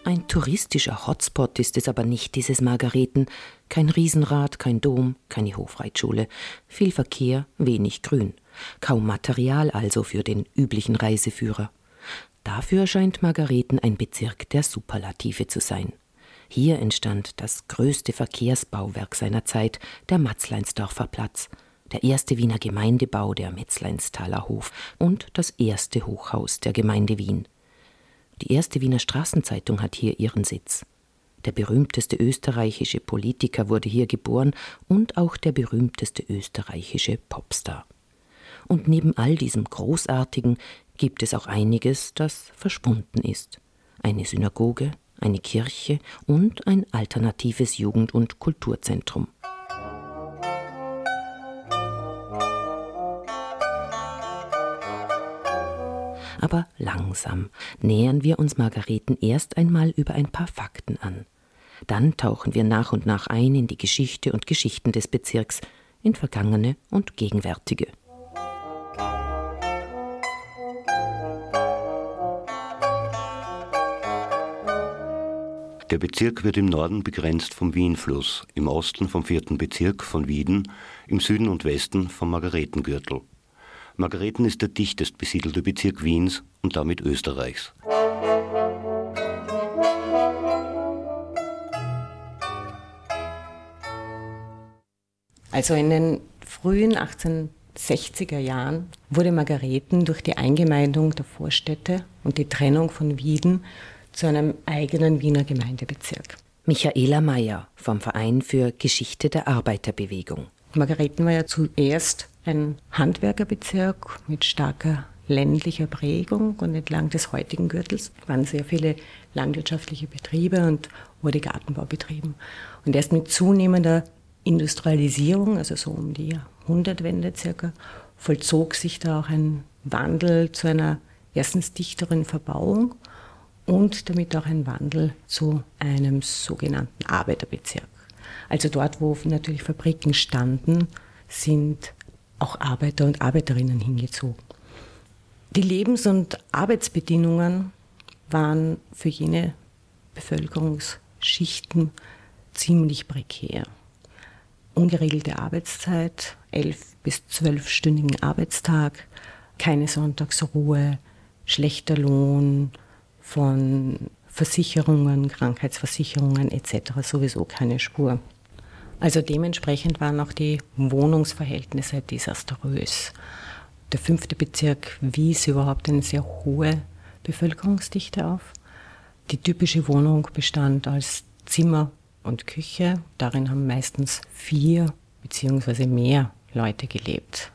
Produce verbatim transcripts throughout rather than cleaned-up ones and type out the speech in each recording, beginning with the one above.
Ein touristischer Hotspot ist es aber nicht, dieses Margareten. Kein Riesenrad, kein Dom, keine Hofreitschule. Viel Verkehr, wenig Grün. Kaum Material also für den üblichen Reiseführer. Dafür scheint Margareten ein Bezirk der Superlative zu sein. Hier entstand das größte Verkehrsbauwerk seiner Zeit, der Matzleinsdorfer Platz, der erste Wiener Gemeindebau, der Metzleinstaler Hof und das erste Hochhaus der Gemeinde Wien. Die erste Wiener Straßenzeitung hat hier ihren Sitz. Der berühmteste österreichische Politiker wurde hier geboren und auch der berühmteste österreichische Popstar. Und neben all diesem Großartigen gibt es auch einiges, das verschwunden ist. Eine Synagoge, eine Kirche und ein alternatives Jugend- und Kulturzentrum. Aber langsam nähern wir uns Margareten erst einmal über ein paar Fakten an. Dann tauchen wir nach und nach ein in die Geschichte und Geschichten des Bezirks, in vergangene und gegenwärtige. Der Bezirk wird im Norden begrenzt vom Wienfluss, im Osten vom vierten Bezirk von Wieden, im Süden und Westen vom Margaretengürtel. Margareten ist der dichtest besiedelte Bezirk Wiens und damit Österreichs. Also in den frühen achtzehnhundertsechziger Jahren wurde Margareten durch die Eingemeindung der Vorstädte und die Trennung von Wieden zu einem eigenen Wiener Gemeindebezirk. Michaela Mayer vom Verein für Geschichte der Arbeiterbewegung. Margareten war ja zuerst ein Handwerkerbezirk mit starker ländlicher Prägung und entlang des heutigen Gürtels waren sehr viele landwirtschaftliche Betriebe und wurde Gartenbau betrieben. Und erst mit zunehmender Industrialisierung, also so um die Jahrhundertwende circa, vollzog sich da auch ein Wandel zu einer erstens dichteren Verbauung und damit auch ein Wandel zu einem sogenannten Arbeiterbezirk. Also dort, wo natürlich Fabriken standen, sind auch Arbeiter und Arbeiterinnen hingezogen. Die Lebens- und Arbeitsbedingungen waren für jene Bevölkerungsschichten ziemlich prekär. Ungeregelte Arbeitszeit, elf- bis zwölfstündigen Arbeitstag, keine Sonntagsruhe, schlechter Lohn, von Versicherungen, Krankheitsversicherungen et cetera sowieso keine Spur. Also dementsprechend waren auch die Wohnungsverhältnisse desaströs. Der fünfte Bezirk wies überhaupt eine sehr hohe Bevölkerungsdichte auf. Die typische Wohnung bestand als Zimmer und Küche. Darin haben meistens vier bzw. mehr Leute gelebt.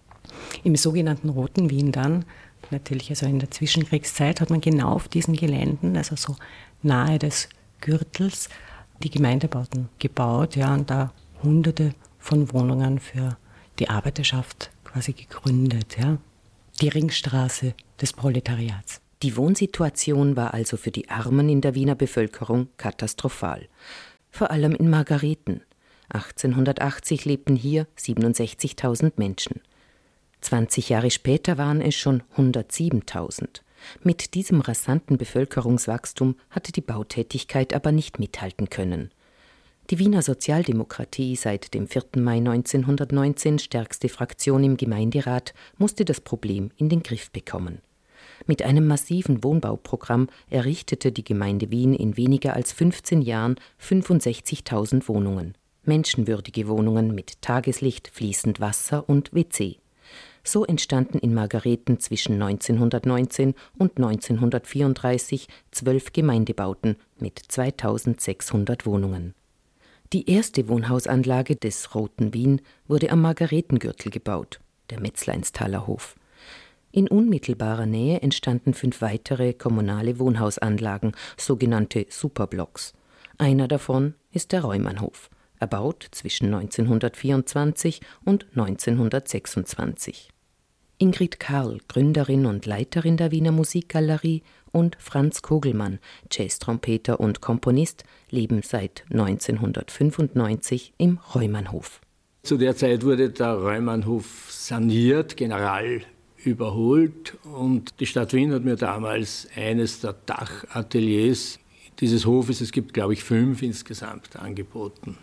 Im sogenannten Roten Wien dann, natürlich also in der Zwischenkriegszeit, hat man genau auf diesen Geländen, also so nahe des Gürtels, die Gemeindebauten gebaut, ja, und da hunderte von Wohnungen für die Arbeiterschaft quasi gegründet, ja. Die Ringstraße des Proletariats. Die Wohnsituation war also für die Armen in der Wiener Bevölkerung katastrophal. Vor allem in Margareten. achtzehnhundertachtzig lebten hier siebenundsechzigtausend Menschen. zwanzig Jahre später waren es schon hundertsiebentausend. Mit diesem rasanten Bevölkerungswachstum hatte die Bautätigkeit aber nicht mithalten können. Die Wiener Sozialdemokratie, seit dem vierten Mai neunzehnhundertneunzehn stärkste Fraktion im Gemeinderat, musste das Problem in den Griff bekommen. Mit einem massiven Wohnbauprogramm errichtete die Gemeinde Wien in weniger als fünfzehn Jahren fünfundsechzigtausend Wohnungen. Menschenwürdige Wohnungen mit Tageslicht, fließend Wasser und W C. So entstanden in Margareten zwischen neunzehnhundertneunzehn und neunzehnhundertvierunddreißig zwölf Gemeindebauten mit zweitausendsechshundert Wohnungen. Die erste Wohnhausanlage des Roten Wien wurde am Margaretengürtel gebaut, der Metzleinstaler Hof. In unmittelbarer Nähe entstanden fünf weitere kommunale Wohnhausanlagen, sogenannte Superblocks. Einer davon ist der Reumannhof, erbaut zwischen neunzehnhundertvierundzwanzig und neunzehnhundertsechsundzwanzig. Ingrid Karl, Gründerin und Leiterin der Wiener Musikgalerie, und Franz Kogelmann, Jazztrompeter und Komponist, leben seit neunzehnhundertfünfundneunzig im Reumannhof. Zu der Zeit wurde der Reumannhof saniert, general überholt, und die Stadt Wien hat mir damals eines der Dachateliers dieses Hofes. Es gibt, glaube ich, fünf insgesamt angeboten.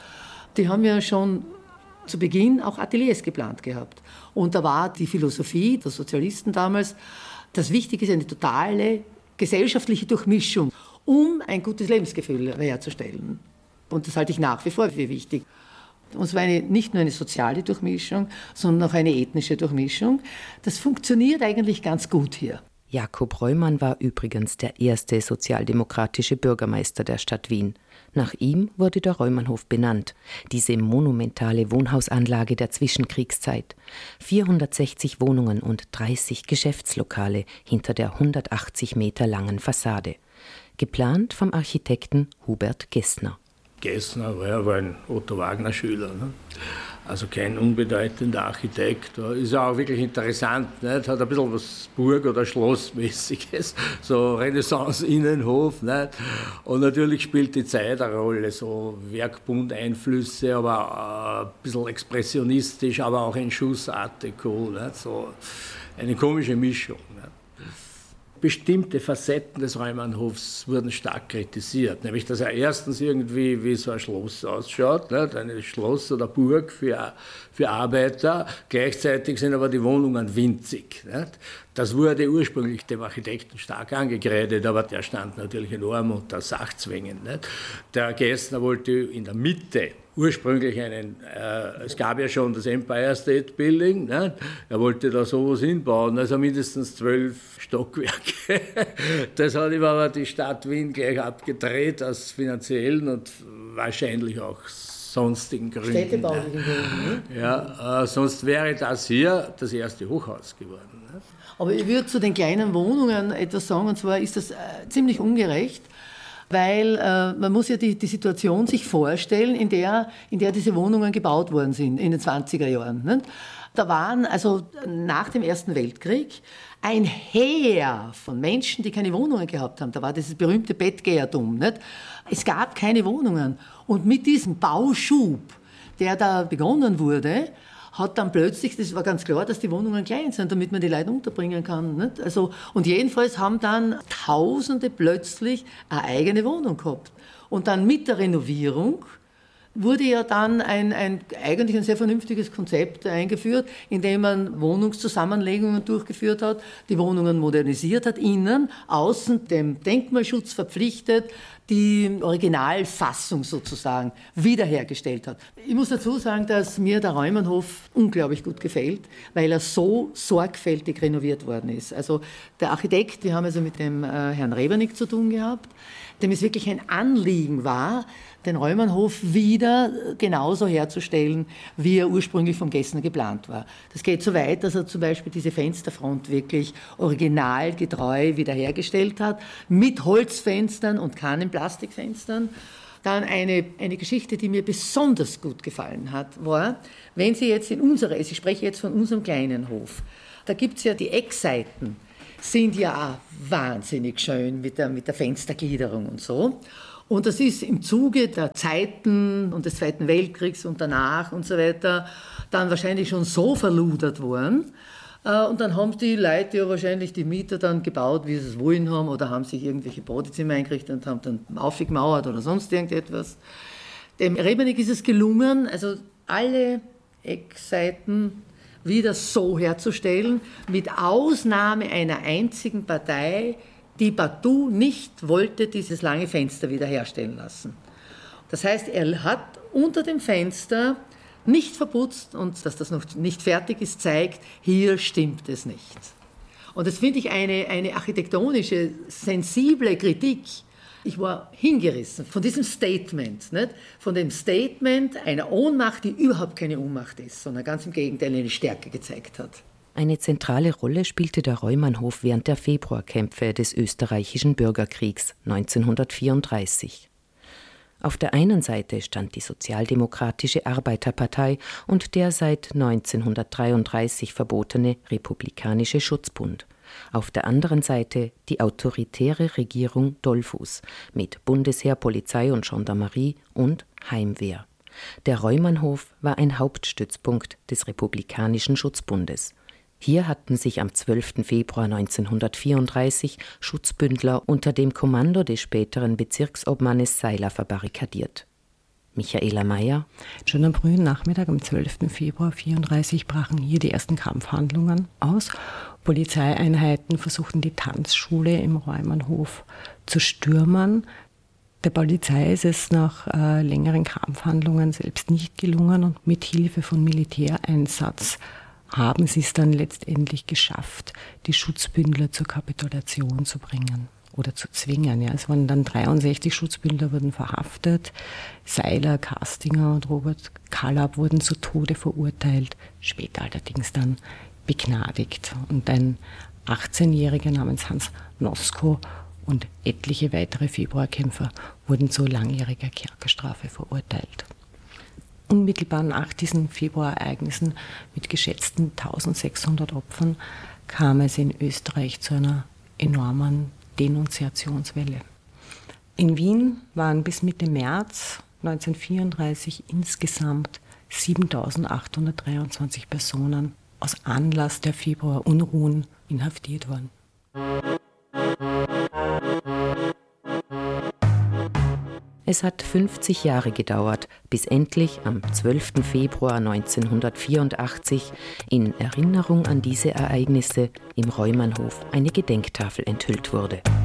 Die haben ja schon zu Beginn auch Ateliers geplant gehabt. Und da war die Philosophie der Sozialisten damals, das Wichtige ist eine totale gesellschaftliche Durchmischung, um ein gutes Lebensgefühl herzustellen. Und das halte ich nach wie vor für wichtig. Und zwar eine, nicht nur eine soziale Durchmischung, sondern auch eine ethnische Durchmischung. Das funktioniert eigentlich ganz gut hier. Jakob Reumann war übrigens der erste sozialdemokratische Bürgermeister der Stadt Wien. Nach ihm wurde der Reumannhof benannt, diese monumentale Wohnhausanlage der Zwischenkriegszeit. vierhundertsechzig Wohnungen und dreißig Geschäftslokale hinter der hundertachtzig Meter langen Fassade. Geplant vom Architekten Hubert Gessner. Gessner war ja ein Otto-Wagner-Schüler, ne? Also kein unbedeutender Architekt. Ist auch wirklich interessant, nicht? Hat ein bisschen was Burg- oder Schlossmäßiges, so Renaissance-Innenhof. Nicht? Und natürlich spielt die Zeit eine Rolle, so Werkbund-Einflüsse, aber ein bisschen expressionistisch, aber auch ein Schuss Art Deco, nicht? So eine komische Mischung. Nicht? Bestimmte Facetten des Reumannhofs wurden stark kritisiert, nämlich dass er erstens irgendwie wie so ein Schloss ausschaut, nicht? Ein Schloss oder Burg für, für Arbeiter, gleichzeitig sind aber die Wohnungen winzig. Nicht? Das wurde ursprünglich dem Architekten stark angekreidet, aber der stand natürlich enorm unter Sachzwängen. Nicht? Der Gessner wollte in der Mitte ursprünglich einen, äh, es gab ja schon das Empire State Building, ne? Er wollte da sowas hinbauen, also mindestens zwölf Stockwerke. Das hat ihm aber die Stadt Wien gleich abgedreht aus finanziellen und wahrscheinlich auch sonstigen Gründen. Städtebaulichen Gründen, ne? Ja, äh, sonst wäre das hier das erste Hochhaus geworden. Ne? Aber ich würde zu den kleinen Wohnungen etwas sagen, und zwar ist das äh, ziemlich ungerecht. Weil äh, man muss ja die, die Situation sich vorstellen, in der, in der diese Wohnungen gebaut worden sind in den zwanziger Jahren. Nicht? Da waren also nach dem Ersten Weltkrieg ein Heer von Menschen, die keine Wohnungen gehabt haben. Da war dieses berühmte Bettgeherdum. Nicht? Es gab keine Wohnungen. Und mit diesem Bauschub, der da begonnen wurde, hat dann plötzlich, das war ganz klar, dass die Wohnungen klein sind, damit man die Leute unterbringen kann. Nicht? Also, und jedenfalls haben dann Tausende plötzlich eine eigene Wohnung gehabt. Und dann mit der Renovierung wurde ja dann ein, ein, eigentlich ein sehr vernünftiges Konzept eingeführt, in dem man Wohnungszusammenlegungen durchgeführt hat, die Wohnungen modernisiert hat, innen, außen dem Denkmalschutz verpflichtet, die Originalfassung sozusagen wiederhergestellt hat. Ich muss dazu sagen, dass mir der Reumannhof unglaublich gut gefällt, weil er so sorgfältig renoviert worden ist. Also der Architekt, wir haben also mit dem äh, Herrn Rebernik zu tun gehabt, dem es wirklich ein Anliegen war, den Reumannhof wieder genauso herzustellen, wie er ursprünglich vom Gessner geplant war. Das geht so weit, dass er zum Beispiel diese Fensterfront wirklich originalgetreu wiederhergestellt hat, mit Holzfenstern und keinen Plastikfenstern. Dann eine, eine Geschichte, die mir besonders gut gefallen hat, war, wenn Sie jetzt in unserer, ich spreche jetzt von unserem kleinen Hof, da gibt es ja die Eckseiten, sind ja auch wahnsinnig schön mit der, mit der Fenstergliederung und so. Und das ist im Zuge der Zeiten und des Zweiten Weltkriegs und danach und so weiter dann wahrscheinlich schon so verludert worden. Und dann haben die Leute ja wahrscheinlich, die Mieter, dann gebaut, wie sie es wollen haben, oder haben sich irgendwelche Badezimmer eingerichtet und haben dann aufgemauert oder sonst irgendetwas. Dem Rebernik ist es gelungen, also alle Eckseiten wieder so herzustellen, mit Ausnahme einer einzigen Partei, die partout nicht wollte dieses lange Fenster wiederherstellen lassen. Das heißt, er hat unter dem Fenster nicht verputzt, und dass das noch nicht fertig ist, zeigt, hier stimmt es nicht. Und das finde ich eine, eine architektonische, sensible Kritik. Ich war hingerissen von diesem Statement, nicht? Von dem Statement einer Ohnmacht, die überhaupt keine Ohnmacht ist, sondern ganz im Gegenteil eine Stärke gezeigt hat. Eine zentrale Rolle spielte der Reumannhof während der Februarkämpfe des österreichischen Bürgerkriegs neunzehnhundertvierunddreißig. Auf der einen Seite stand die Sozialdemokratische Arbeiterpartei und der seit neunzehnhundertdreiunddreißig verbotene Republikanische Schutzbund. Auf der anderen Seite die autoritäre Regierung Dollfuß mit Bundesheer, Polizei und Gendarmerie und Heimwehr. Der Reumannhof war ein Hauptstützpunkt des Republikanischen Schutzbundes. Hier hatten sich am zwölften Februar neunzehnhundertvierunddreißig Schutzbündler unter dem Kommando des späteren Bezirksobmannes Seiler verbarrikadiert. Michaela Mayer. Schon am frühen Nachmittag am zwölften Februar neunzehnhundertvierunddreißig brachen hier die ersten Kampfhandlungen aus. Polizeieinheiten versuchten die Tanzschule im Reumannhof zu stürmen. Der Polizei ist es nach äh, längeren Kampfhandlungen selbst nicht gelungen und mit Hilfe von Militäreinsatz haben sie es dann letztendlich geschafft, die Schutzbündler zur Kapitulation zu bringen oder zu zwingen. Ja. Es waren dann dreiundsechzig Schutzbündler wurden verhaftet. Seiler, Kastinger und Robert Kallab wurden zu Tode verurteilt, später allerdings dann begnadigt. Und ein achtzehnjähriger namens Hans Nosko und etliche weitere Februarkämpfer wurden zu langjähriger Kerkerstrafe verurteilt. Unmittelbar nach diesen Februarereignissen mit geschätzten eintausendsechshundert Opfern kam es in Österreich zu einer enormen Denunziationswelle. In Wien waren bis Mitte März neunzehnhundertvierunddreißig insgesamt siebentausendachthundertdreiundzwanzig Personen aus Anlass der Februarunruhen inhaftiert worden. Es hat fünfzig Jahre gedauert, bis endlich am zwölften Februar neunzehnhundertvierundachtzig in Erinnerung an diese Ereignisse im Reumannhof eine Gedenktafel enthüllt wurde.